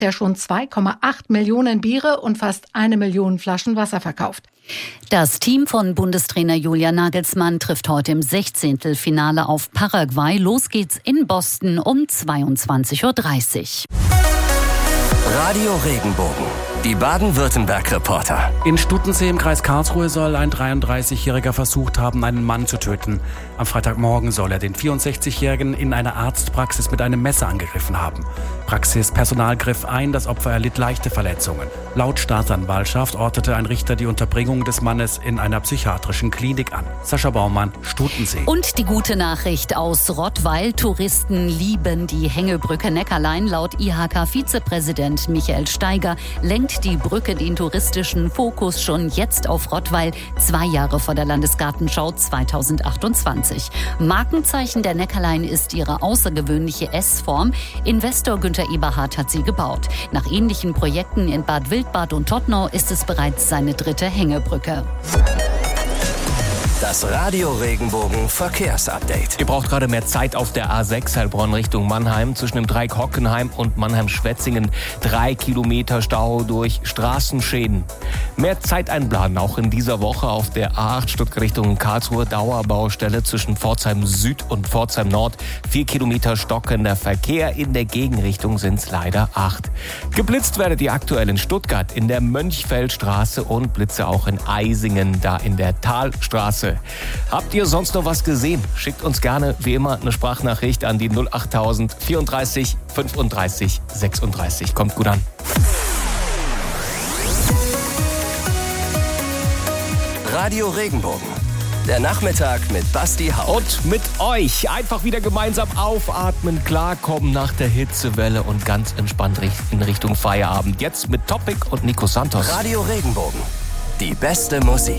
der schon 2,8 Millionen Biere und fast 1 Million Flaschen Wasser verkauft. Das Team von Bundestrainer Julian Nagelsmann trifft heute im 16. Finale auf Paraguay. Los geht's in Boston um 22:30 Uhr. Radio Regenbogen, die Baden-Württemberg-Reporter. In Stuttensee im Kreis Karlsruhe soll ein 33-Jähriger versucht haben, einen Mann zu töten. Am Freitagmorgen soll er den 64-Jährigen in einer Arztpraxis mit einem Messer angegriffen haben. Praxispersonal griff ein, das Opfer erlitt leichte Verletzungen. Laut Staatsanwaltschaft ordnete ein Richter die Unterbringung des Mannes in einer psychiatrischen Klinik an. Sascha Baumann, Stuttensee. Und die gute Nachricht aus Rottweil. Touristen lieben die Hängebrücke Neckarlein. Laut IHK-Vizepräsident Michael Steiger lenkt die Brücke den touristischen Fokus schon jetzt auf Rottweil, 2 Jahre vor der Landesgartenschau 2028. Markenzeichen der Neckarlein ist ihre außergewöhnliche S-Form. Investor Günter Eberhardt hat sie gebaut. Nach ähnlichen Projekten in Bad Wildbad und Todtnau ist es bereits seine 3. Hängebrücke. Das Radio Regenbogen Verkehrsupdate. Ihr braucht gerade mehr Zeit auf der A6 Heilbronn Richtung Mannheim. Zwischen dem Dreieck Hockenheim und Mannheim-Schwetzingen 3 Kilometer Stau durch Straßenschäden. Mehr Zeit einplanen auch in dieser Woche auf der A8 Stuttgart Richtung Karlsruhe. Dauerbaustelle zwischen Pforzheim Süd und Pforzheim Nord. 4 Kilometer stockender Verkehr. In der Gegenrichtung sind es leider 8. Geblitzt werdet ihr aktuell in Stuttgart in der Mönchfeldstraße und Blitze auch in Eisingen, da in der Talstraße. Habt ihr sonst noch was gesehen? Schickt uns gerne, wie immer, eine Sprachnachricht an die 08000 34 35 36. Kommt gut an. Radio Regenbogen. Der Nachmittag mit Basti Haupt. Und mit euch einfach wieder gemeinsam aufatmen, klarkommen nach der Hitzewelle und ganz entspannt in Richtung Feierabend. Jetzt mit Topic und Nico Santos. Radio Regenbogen. Die beste Musik.